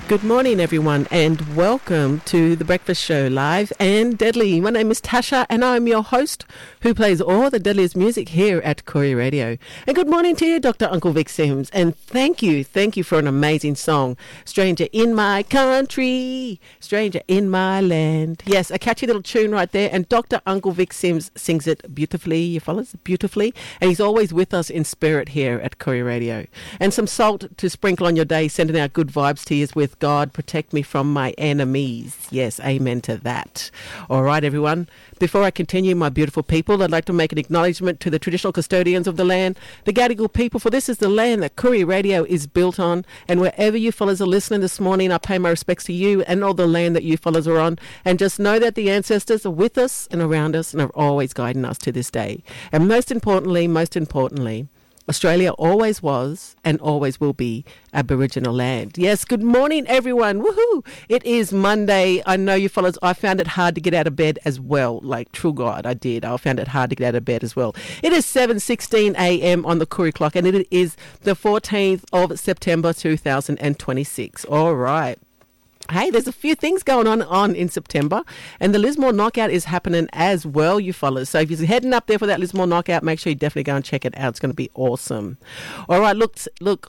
Good morning, everyone, and welcome to The Breakfast Show, live and deadly. My name is Tasha, and I'm your host who plays all the deadliest music here at Koori Radio. And good morning to you, Dr. Uncle Vic Sims, and thank you for an amazing song, Stranger in My Country, Stranger in My Land. Yes, a catchy little tune right there, and Dr. Uncle Vic Sims sings it beautifully, you fellas, beautifully, and he's always with us in spirit here at Koori Radio. And some salt to sprinkle on your day, sending out good vibes to you with God, protect me from my enemies. Yes, amen to that. All right, everyone. Before I continue, my beautiful people, I'd like to make an acknowledgement to the traditional custodians of the land, the Gadigal people, for this is the land that Koori Radio is built on. And wherever you fellas are listening this morning, I pay my respects to you and all the land that you fellas are on. And just know that the ancestors are with us and around us and are always guiding us to this day. And most importantly, Australia always was and always will be Aboriginal land. Yes, good morning, everyone. Woohoo! It is Monday. I know you fellas, I found it hard to get out of bed as well. Like, true God, I did. I found it hard to get out of bed as well. It is 7:16 a.m. on the Koori clock, and it is the 14th of September 2026. All right. Hey, there's a few things going on in September, and the Lismore Knockout is happening as well, you fellas. So if you're heading up there for that Lismore Knockout, make sure you definitely go and check it out. It's going to be awesome. All right, let's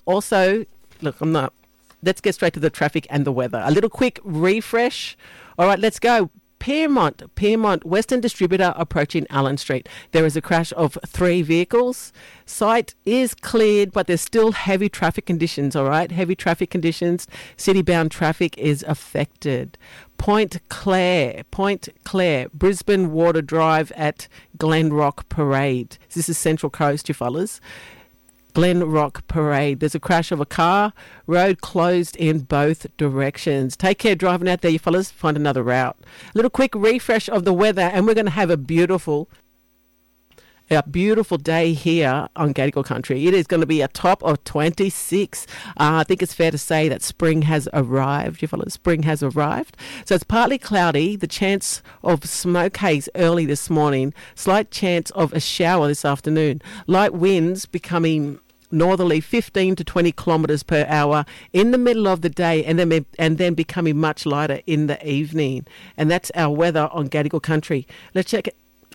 get straight to the traffic and the weather. A little quick refresh. All right, let's go. Pyrmont, Western Distributor approaching Allen Street. There is a crash of 3 vehicles. Site is cleared, but there's still heavy traffic conditions, all right? Heavy traffic conditions. City-bound traffic is affected. Point Clare, Brisbane Water Drive at Glenrock Parade. This is Central Coast, you fellas. Glenrock Parade. There's a crash of a car. Road closed in both directions. Take care driving out there, you fellas. Find another route. A little quick refresh of the weather, and we're going to have a beautiful day here on Gadigal country. It is going to be a top of 26. I think it's fair to say that spring has arrived, you fellas. Spring has arrived. So it's partly cloudy. The chance of smoke haze early this morning. Slight chance of a shower this afternoon. Light winds becoming northerly 15 to 20 kilometres per hour in the middle of the day, and then becoming much lighter in the evening. And that's our weather on Gadigal country. Let's check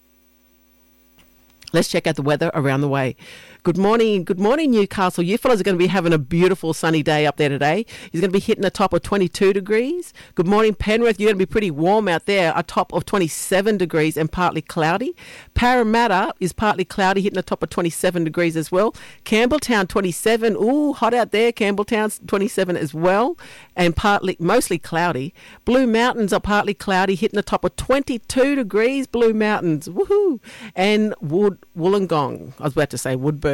out the weather around the way. Good morning, Newcastle. You fellas are going to be having a beautiful sunny day up there today. You're going to be hitting a top of 22 degrees. Good morning, Penrith. You're going to be pretty warm out there, a top of 27 degrees and partly cloudy. Parramatta is partly cloudy, hitting a top of 27 degrees as well. Campbelltown, 27. Ooh, hot out there. Campbelltown's 27 as well, and mostly cloudy. Blue Mountains are partly cloudy, hitting a top of 22 degrees. Blue Mountains, woohoo! And Wollongong, I was about to say Woodburn.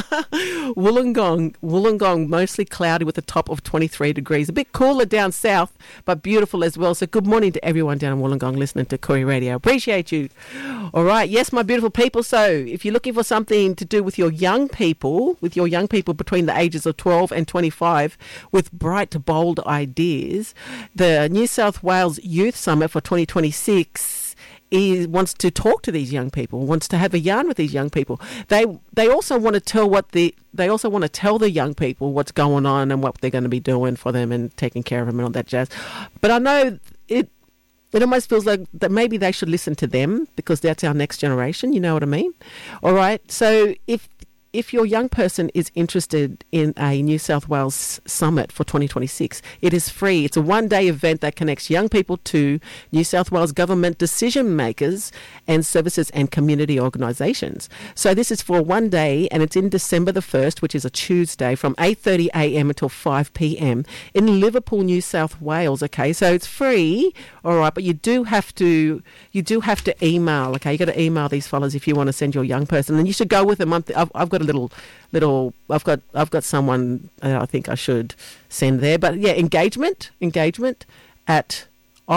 Wollongong, mostly cloudy with a top of 23 degrees. A bit cooler down south, but beautiful as well. So good morning to everyone down in Wollongong listening to Koori Radio. Appreciate you. All right. Yes, my beautiful people. So if you're looking for something to do with your young people between the ages of 12 and 25 with bright, bold ideas, the New South Wales Youth Summit for 2026 wants to talk to these young people, wants to have a yarn with these young people. They also want to tell the young people what's going on and what they're going to be doing for them and taking care of them and all that jazz. But I know it almost feels like that maybe they should listen to them because that's our next generation. You know what I mean? All right. So if your young person is interested in a New South Wales Summit for 2026, it is free. It's a one-day event that connects young people to New South Wales government decision makers and services and community organisations. So this is for one day, and it's in December the 1st, which is a Tuesday, from 8:30 a.m. until 5 p.m. in Liverpool, New South Wales. Okay, so it's free, all right, but you do have to email. Okay, you got to email these fellas if you want to send your young person, and you should go with them. I've got a little I've got someone I think I should send there, but yeah, engagement at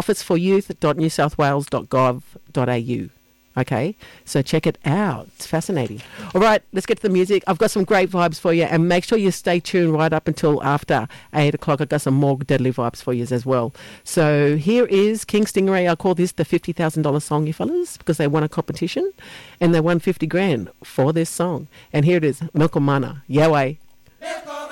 officeforyouth.newsouthwales.gov.au. Okay, so check it out. It's fascinating. All right, let's get to the music. I've got some great vibes for you, and make sure you stay tuned right up until after 8 o'clock. I've got some more deadly vibes for you as well. So here is King Stingray. I call this the $50,000 song, you fellas, because they won a competition, and they won $50,000 for this song. And here it is, Milkamana, Yahweh.